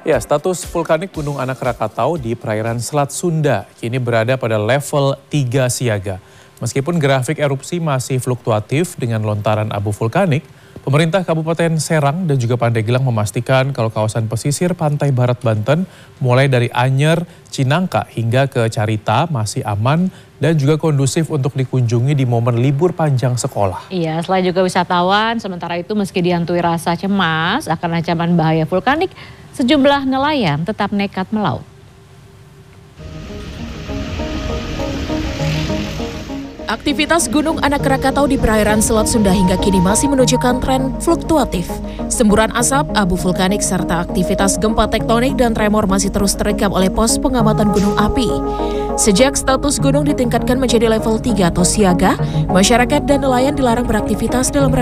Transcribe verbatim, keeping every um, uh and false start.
Ya, status vulkanik Gunung Anak Rakatau di perairan Selat Sunda kini berada pada level tiga siaga. Meskipun grafik erupsi masih fluktuatif dengan lontaran abu vulkanik, pemerintah Kabupaten Serang dan juga Pandeglang memastikan kalau kawasan pesisir pantai barat Banten mulai dari Anyer, Cinangka hingga ke Carita masih aman dan juga kondusif untuk dikunjungi di momen libur panjang sekolah. Iya, selain juga wisatawan, sementara itu meski dihantui rasa cemas akan ancaman bahaya vulkanik, sejumlah nelayan tetap nekat melaut. Aktivitas Gunung Anak Rakatau di perairan Selat Sunda hingga kini masih menunjukkan tren fluktuatif. Semburan asap, abu vulkanik, serta aktivitas gempa tektonik dan tremor masih terus terekam oleh pos pengamatan gunung api. Sejak status gunung ditingkatkan menjadi level tiga atau siaga, masyarakat dan nelayan dilarang beraktivitas dalam